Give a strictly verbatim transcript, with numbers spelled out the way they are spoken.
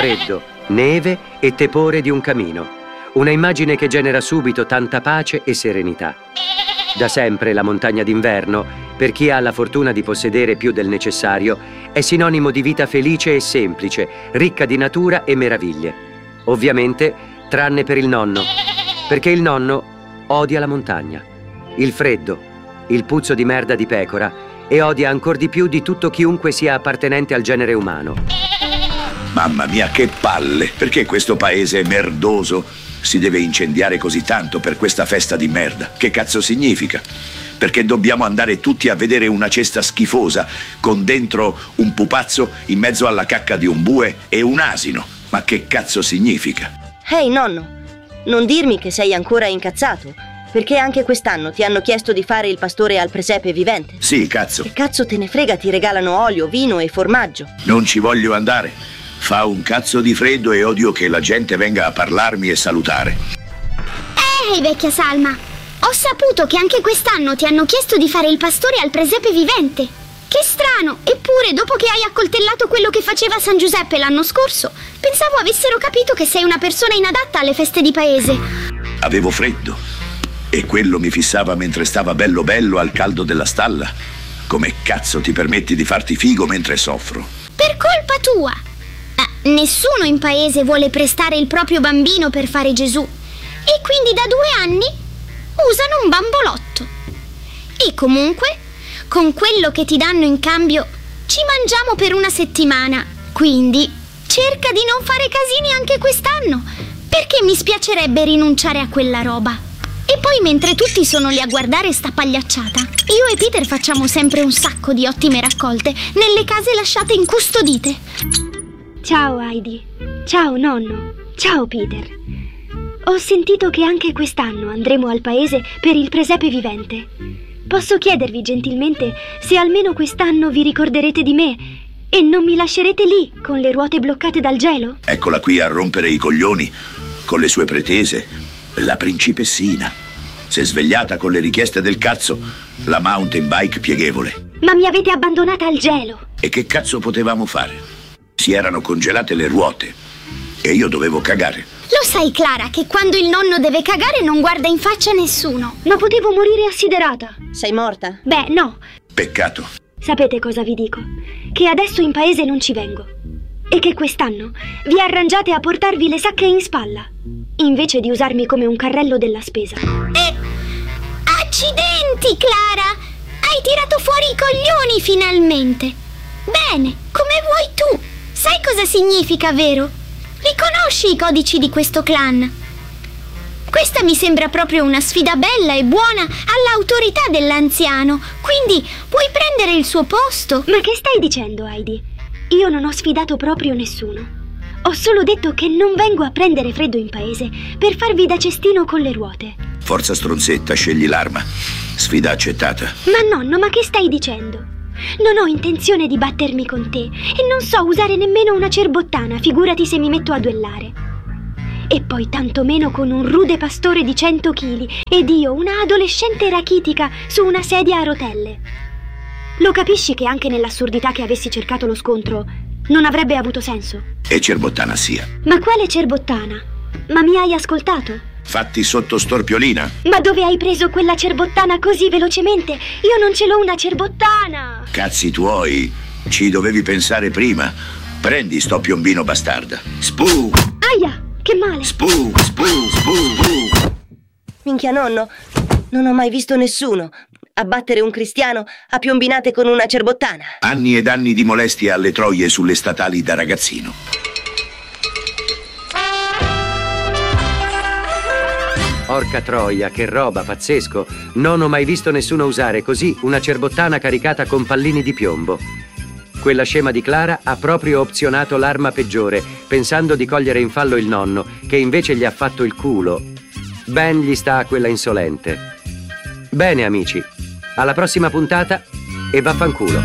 freddo, neve e tepore di un camino. Una immagine che genera subito tanta pace e serenità. Da sempre la montagna d'inverno, per chi ha la fortuna di possedere più del necessario, è sinonimo di vita felice e semplice, ricca di natura e meraviglie. Ovviamente, tranne per il nonno, perché il nonno odia la montagna, il freddo, il puzzo di merda di pecora e odia ancor di più di tutto chiunque sia appartenente al genere umano. Mamma mia, che palle! Perché questo paese è merdoso? Si deve incendiare così tanto per questa festa di merda? Che cazzo significa? Perché dobbiamo andare tutti a vedere una cesta schifosa con dentro un pupazzo in mezzo alla cacca di un bue e un asino? Ma che cazzo significa? Ehi, nonno, non dirmi che sei ancora incazzato, perché anche quest'anno ti hanno chiesto di fare il pastore al presepe vivente. Sì, cazzo. Che cazzo te ne frega, ti regalano olio, vino e formaggio. Non ci voglio andare. Fa un cazzo di freddo e odio che la gente venga a parlarmi e salutare. Ehi, vecchia Salma, ho saputo che anche quest'anno ti hanno chiesto di fare il pastore al presepe vivente. Che strano, eppure dopo che hai accoltellato quello che faceva San Giuseppe l'anno scorso, pensavo avessero capito che sei una persona inadatta alle feste di paese. Avevo freddo e quello mi fissava mentre stava bello bello al caldo della stalla. Come cazzo ti permetti di farti figo mentre soffro? Per colpa tua. Eh, nessuno in paese vuole prestare il proprio bambino per fare Gesù e quindi da due anni usano un bambolotto. E comunque, con quello che ti danno in cambio, ci mangiamo per una settimana. Quindi cerca di non fare casini anche quest'anno, perché mi spiacerebbe rinunciare a quella roba. E poi mentre tutti sono lì a guardare sta pagliacciata, io e Peter facciamo sempre un sacco di ottime raccolte nelle case lasciate incustodite. Ciao Heidi, ciao nonno, ciao Peter. Ho sentito che anche quest'anno andremo al paese per il presepe vivente. Posso chiedervi gentilmente se almeno quest'anno vi ricorderete di me e non mi lascerete lì con le ruote bloccate dal gelo? Eccola qui a rompere i coglioni con le sue pretese. La principessina. Si è svegliata con le richieste del cazzo. La mountain bike pieghevole. Ma mi avete abbandonata al gelo. E che cazzo potevamo fare? Si erano congelate le ruote e io dovevo cagare. Lo sai, Clara, che quando il nonno deve cagare non guarda in faccia nessuno. Ma potevo morire assiderata. Sei morta? Beh, no. Peccato. Sapete cosa vi dico? Che adesso in paese non ci vengo. E che quest'anno vi arrangiate a portarvi le sacche in spalla, invece di usarmi come un carrello della spesa. Eh, accidenti, Clara! Hai tirato fuori i coglioni finalmente. Bene, come vuoi tu. Sai cosa significa, vero? Riconosci i codici di questo clan. Questa mi sembra proprio una sfida bella e buona all'autorità dell'anziano. Quindi puoi prendere il suo posto. Ma che stai dicendo, Heidi? Io non ho sfidato proprio nessuno. Ho solo detto che non vengo a prendere freddo in paese per farvi da cestino con le ruote. Forza stronzetta, scegli l'arma. Sfida accettata. Ma nonno, ma che stai dicendo? Non ho intenzione di battermi con te e non so usare nemmeno una cerbottana, figurati se mi metto a duellare. E poi tantomeno con un rude pastore di cento chili ed io, una adolescente rachitica, su una sedia a rotelle. Lo capisci che anche nell'assurdità che avessi cercato lo scontro non avrebbe avuto senso? E cerbottana sia. Ma quale cerbottana? Ma mi hai ascoltato? Fatti sotto storpiolina. Ma dove hai preso quella cerbottana così velocemente? Io non ce l'ho una cerbottana. Cazzi tuoi, ci dovevi pensare prima. Prendi sto piombino bastarda. Spoo! Aia, che male. Spoo, spoo, spoo, spoo. Minchia nonno, non ho mai visto nessuno abbattere un cristiano a piombinate con una cerbottana. Anni ed anni di molestie alle troie sulle statali da ragazzino. Porca troia, che roba, pazzesco! Non ho mai visto nessuno usare così una cerbottana caricata con pallini di piombo. Quella scema di Clara ha proprio opzionato l'arma peggiore, pensando di cogliere in fallo il nonno, che invece gli ha fatto il culo. Ben gli sta a quella insolente. Bene, amici, alla prossima puntata e vaffanculo.